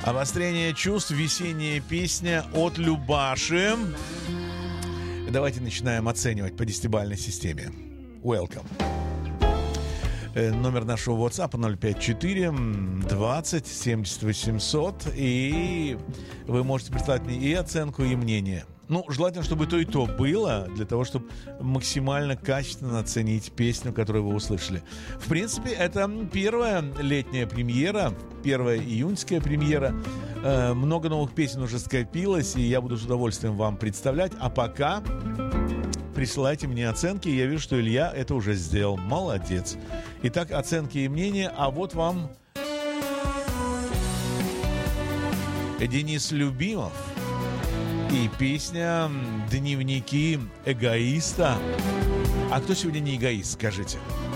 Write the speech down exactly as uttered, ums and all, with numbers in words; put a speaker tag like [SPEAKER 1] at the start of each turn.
[SPEAKER 1] Обострение чувств, весенняя песня от Любаши. Давайте начинаем оценивать по десятибалльной системе. Welcome. Номер нашего WhatsApp ноль пять четыре двадцать семьдесят восемьсот. И вы можете прислать мне и оценку, и мнение. Ну, желательно, чтобы то и то было, для того, чтобы максимально качественно оценить песню, которую вы услышали. В принципе, это первая летняя премьера, первая июньская премьера. Э, много новых песен уже скопилось, и я буду с удовольствием вам представлять. А пока присылайте мне оценки. Я вижу, что Илья это уже сделал. Молодец. Итак, оценки и мнения. А вот вам Денис Любимов. И песня «Дневники эгоиста». А кто сегодня не эгоист, скажите?